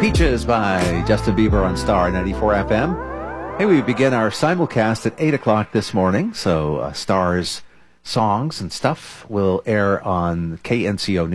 Peaches by Justin Bieber on Star 94 FM. Hey, we begin our simulcast at 8 o'clock this morning, so Star's songs and stuff will air on KNCO